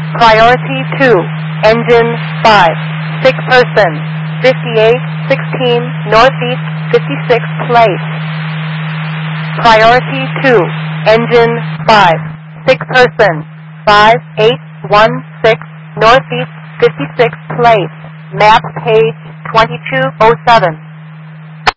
Priority 2, engine 5, sick person, 5816 Northeast 56th Place. Priority 2, engine 5, sick person, 5816 Northeast 56th Place. Map page 2207.